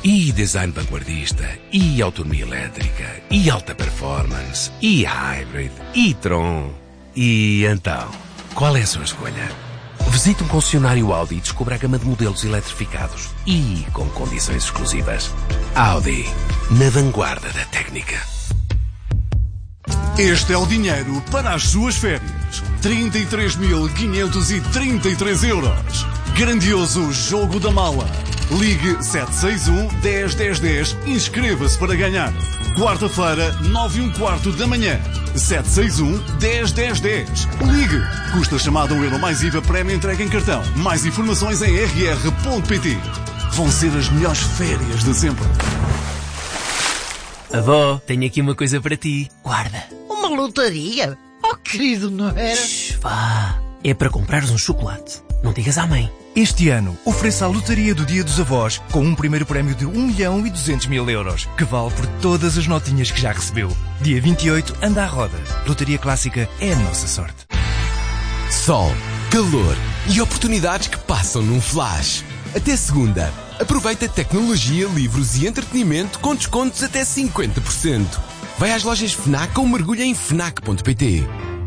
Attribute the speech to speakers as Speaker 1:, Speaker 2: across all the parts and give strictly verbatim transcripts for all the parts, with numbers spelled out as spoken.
Speaker 1: E design vanguardista, e autonomia elétrica, e alta performance, e hybrid, e Tron. E então, qual é a sua escolha? Visite um concessionário Audi e descubra a gama de modelos eletrificados e com condições exclusivas. Audi, na vanguarda da técnica.
Speaker 2: Este é o dinheiro para as suas férias. trinta e três mil quinhentos e trinta e três euros. Grandioso jogo da mala. Ligue sete seis um, dez, dez, dez e inscreva-se para ganhar. Quarta-feira, nove e um quarto da manhã. sete seis um, dez, dez, dez. Ligue. Custa chamada um euro mais I V A, prémio entrega em cartão. Mais informações em r r ponto p t. Vão ser as melhores férias de sempre.
Speaker 3: Avó, tenho aqui uma coisa para ti. Guarda.
Speaker 4: Uma lotaria? Oh, querido, não era?
Speaker 3: Shhh, vá. É para comprares um chocolate. Não digas à mãe.
Speaker 5: Este ano, ofereça a lotaria do Dia dos Avós com um primeiro prémio de um milhão e duzentos mil euros, que vale por todas as notinhas que já recebeu. Dia vinte e oito, anda à roda. Lotaria Clássica é a nossa sorte.
Speaker 6: Sol, calor e oportunidades que passam num flash. Até segunda, aproveita tecnologia, livros e entretenimento com descontos até cinquenta por cento. Vai às lojas FNAC ou mergulha em fnac ponto p t.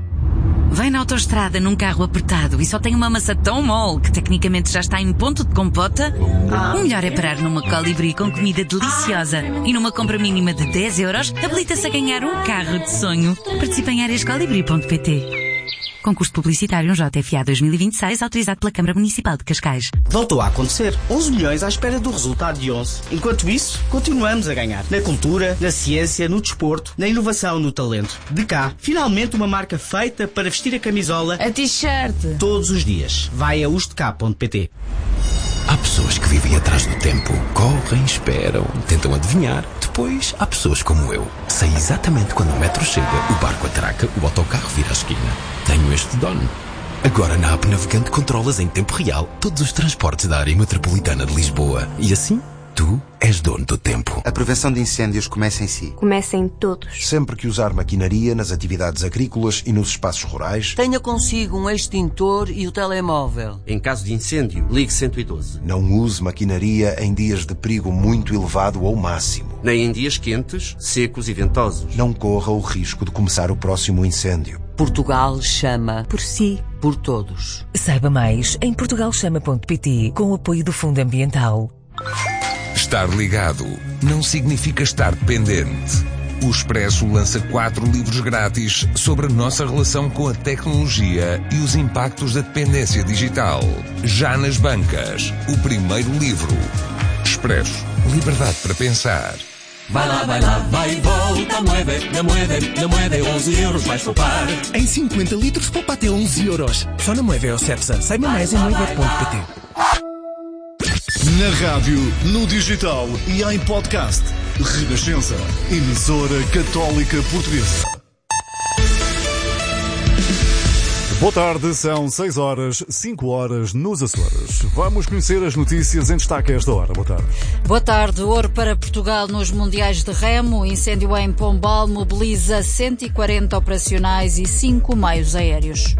Speaker 7: Vai na autoestrada num carro apertado e só tem uma maçã tão mole que tecnicamente já está em ponto de compota? O melhor é parar numa Colibri com comida deliciosa e numa compra mínima de dez euros habilita-se a ganhar um carro de sonho. Participe em áreas colibri ponto p t. Concurso publicitário J F A dois mil e vinte e seis, autorizado pela Câmara Municipal de Cascais.
Speaker 8: Voltou a acontecer. onze milhões à espera do resultado de onze. Enquanto isso, continuamos a ganhar. Na cultura, na ciência, no desporto, na inovação, no talento. De cá, finalmente uma marca feita para vestir a camisola,
Speaker 7: a t-shirt,
Speaker 8: todos os dias. Vai a ustk ponto p t.
Speaker 6: Há pessoas que vivem atrás do tempo. Correm, esperam, tentam adivinhar. Depois, há pessoas como eu. Sei exatamente quando o metro chega, o barco atraca, o autocarro vira à esquina. Tenho este dono. Agora na app Navegante controlas em tempo real todos os transportes da área metropolitana de Lisboa. E assim, tu és dono do tempo.
Speaker 9: A prevenção de incêndios começa em si.
Speaker 10: Começa em todos.
Speaker 11: Sempre que usar maquinaria nas atividades agrícolas e nos espaços rurais,
Speaker 12: tenha consigo um extintor e o telemóvel.
Speaker 13: Em caso de incêndio, ligue cento e doze.
Speaker 11: Não use maquinaria em dias de perigo muito elevado ou máximo.
Speaker 13: Nem em dias quentes, secos e ventosos.
Speaker 11: Não corra o risco de começar o próximo incêndio.
Speaker 12: Portugal chama
Speaker 10: por si,
Speaker 12: por todos.
Speaker 14: Saiba mais em portugal chama ponto p t com o apoio do Fundo Ambiental.
Speaker 1: Estar ligado não significa estar dependente. O Expresso lança quatro livros grátis sobre a nossa relação com a tecnologia e os impactos da dependência digital. Já nas bancas, o primeiro livro. Expresso. Liberdade para pensar.
Speaker 15: Vai lá, vai lá, vai e volta, mueve, na moede, na moede, onze euros vais poupar.
Speaker 5: Em cinquenta litros poupa até onze euros. Só na Moeve ou Cepsa. Saiba mais em moeve ponto p t.
Speaker 2: Na rádio, no digital e em podcast. Renascença, emissora católica portuguesa. Boa tarde, são seis horas, cinco horas nos Açores. Vamos conhecer as notícias em destaque a esta hora. Boa tarde.
Speaker 16: Boa tarde. Ouro para Portugal nos Mundiais de Remo. Incêndio em Pombal mobiliza cento e quarenta operacionais e cinco meios aéreos.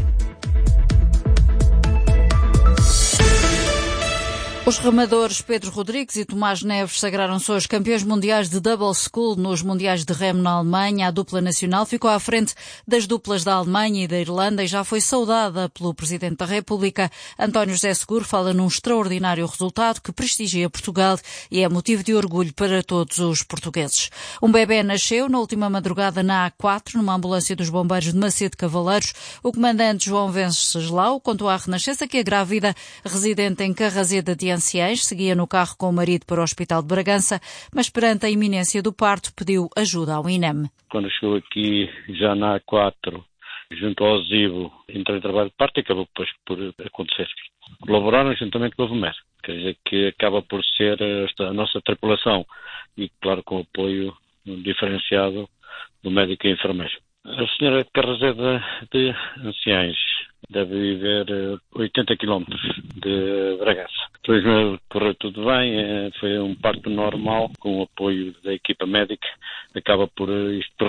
Speaker 16: Os remadores Pedro Rodrigues e Tomás Neves sagraram-se hoje campeões mundiais de double school nos Mundiais de Remo na Alemanha. A dupla nacional ficou à frente das duplas da Alemanha e da Irlanda e já foi saudada pelo Presidente da República. António José Seguro fala num extraordinário resultado que prestigia Portugal e é motivo de orgulho para todos os portugueses. Um bebê nasceu na última madrugada na A quatro, numa ambulância dos bombeiros de Macedo Cavaleiros. O comandante João Venceslau contou à Renascença que a grávida, residente em Carrazeda de Anciães, seguia no carro com o marido para o Hospital de Bragança, mas perante a iminência do parto pediu ajuda ao INEM.
Speaker 17: Quando chegou aqui já na A quatro, junto ao Zibo, entrei em trabalho de parto e acabou depois por acontecer. Colaboraram juntamente com o médico, quer dizer que acaba por ser esta, a nossa tripulação e claro com o apoio diferenciado do médico e enfermeiro. A senhora de Carrazeda de Anciães deve viver oitenta quilómetros de Bragança. Felizmente correu tudo bem, foi um parto normal, com o apoio da equipa médica, acaba por isto correr bem.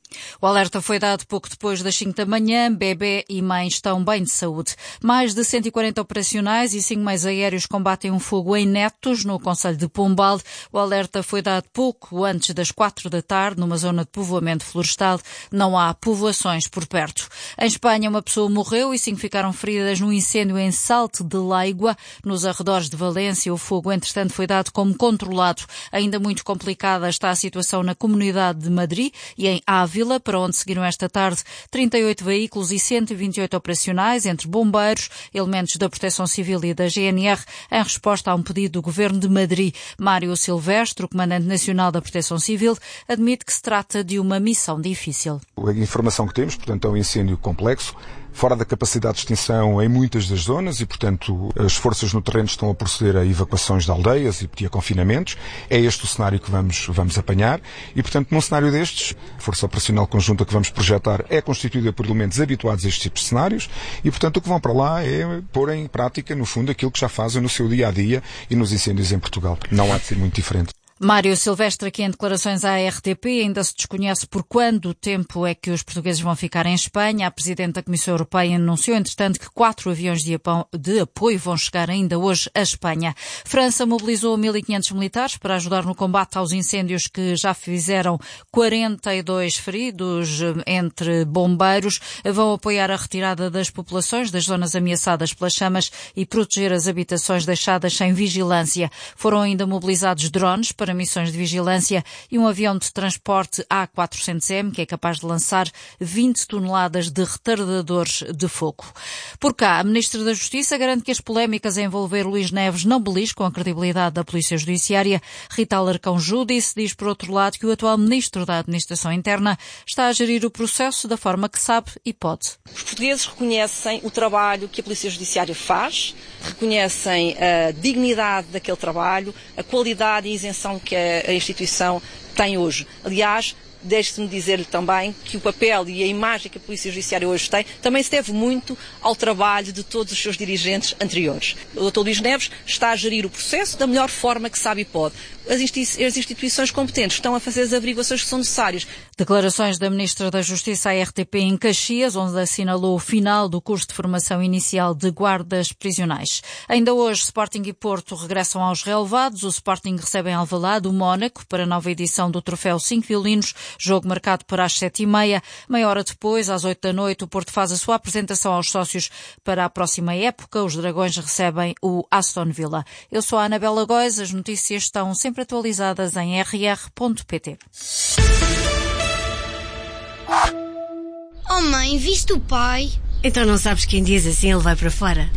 Speaker 16: O alerta foi dado pouco depois das cinco da manhã. Bebê e mãe estão bem de saúde. Mais de cento e quarenta operacionais e cinco meios aéreos combatem um fogo em Netos, no concelho de Pombal. O alerta foi dado pouco antes das quatro da tarde, numa zona de povoamento florestal. Não há povoações por perto. Em Espanha, uma pessoa morreu e cinco ficaram feridas num incêndio em Salto de Laigua, nos arredores de Valência. O fogo, entretanto, foi dado como controlado. Ainda muito complicada está a situação na Comunidade de Madrid e em Ávila, para onde seguiram esta tarde trinta e oito veículos e cento e vinte e oito operacionais, entre bombeiros, elementos da Proteção Civil e da G N R, em resposta a um pedido do Governo de Madrid. Mário Silvestre, o Comandante Nacional da Proteção Civil, admite que se trata de uma missão difícil.
Speaker 10: A informação que temos, portanto, é um incêndio complexo, fora da capacidade de extinção em muitas das zonas e, portanto, as forças no terreno estão a proceder a evacuações de aldeias e a confinamentos. É este o cenário que vamos, vamos apanhar e, portanto, num cenário destes, a força operacional conjunta que vamos projetar é constituída por elementos habituados a estes tipos de cenários e, portanto, o que vão para lá é pôr em prática, no fundo, aquilo que já fazem no seu dia-a-dia e nos incêndios em Portugal. Não há de ser muito diferente.
Speaker 16: Mário Silvestre, aqui em declarações à R T P, ainda se desconhece por quando tempo é que os portugueses vão ficar em Espanha. A Presidente da Comissão Europeia anunciou, entretanto, que quatro aviões de apoio vão chegar ainda hoje à Espanha. França mobilizou mil e quinhentos militares para ajudar no combate aos incêndios que já fizeram quarenta e dois feridos entre bombeiros. Vão apoiar a retirada das populações das zonas ameaçadas pelas chamas e proteger as habitações deixadas sem vigilância. Foram ainda mobilizados drones para para missões de vigilância e um avião de transporte A quatrocentos M, que é capaz de lançar vinte toneladas de retardadores de fogo. Por cá, a Ministra da Justiça garante que as polémicas a envolver Luís Neves não beliscam a credibilidade da Polícia Judiciária. Rita Alarcão Júdice diz, por outro lado, que o atual Ministro da Administração Interna está a gerir o processo da forma que sabe e pode.
Speaker 18: Os portugueses reconhecem o trabalho que a Polícia Judiciária faz, reconhecem a dignidade daquele trabalho, a qualidade e isenção que a instituição tem hoje. Aliás, deixe-me dizer-lhe também que o papel e a imagem que a Polícia Judiciária hoje tem também se deve muito ao trabalho de todos os seus dirigentes anteriores. O doutor Luís Neves está a gerir o processo da melhor forma que sabe e pode. As instituições competentes estão a fazer as averiguações que são necessárias.
Speaker 16: Declarações da Ministra da Justiça à R T P em Caxias, onde assinalou o final do curso de formação inicial de guardas prisionais. Ainda hoje, Sporting e Porto regressam aos relevados. O Sporting recebe em Alvalade o Mónaco para a nova edição do Troféu Cinco Violinos, jogo marcado para as sete e meia. Meia hora depois, às oito da noite, o Porto faz a sua apresentação aos sócios para a próxima época. Os Dragões recebem o Aston Villa. Eu sou a Anabela Góes, as notícias estão sempre atualizadas em r r ponto p t.
Speaker 19: Oh mãe, viste o pai?
Speaker 20: Então não sabes que em dias assim ele vai para fora?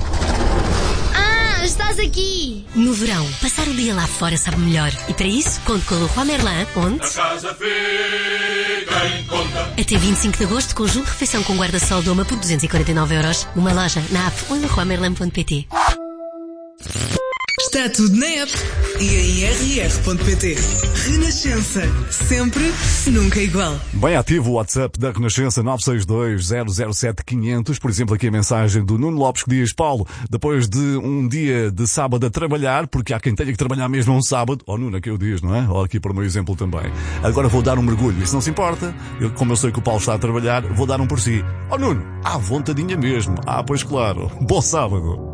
Speaker 19: Ah, estás aqui!
Speaker 20: No verão, passar o dia lá fora sabe melhor. E para isso, conto com o Leroy Merlin, onde...
Speaker 15: A casa fica em conta.
Speaker 20: Até vinte e cinco de agosto, conjunto de refeição com guarda-sol Doma por duzentos e quarenta e nove euros. Uma loja na app ou em leroy merlin ponto p t.
Speaker 21: Está tudo na app e em r r ponto p t. Renascença. Sempre, nunca igual.
Speaker 2: Bem ativo o WhatsApp da Renascença nove seis dois zero zero sete quinhentos. Por exemplo, aqui a mensagem do Nuno Lopes que diz: Paulo, depois de um dia de sábado a trabalhar, porque há quem tenha que trabalhar mesmo um sábado, ó oh, Nuno, aqui eu diz, não é? Ou aqui para o meu exemplo também. Agora vou dar um mergulho, isso não se importa. Eu, como eu sei que o Paulo está a trabalhar, vou dar um por si. Ó oh, Nuno, à vontadinha mesmo. Ah, pois claro. Bom sábado.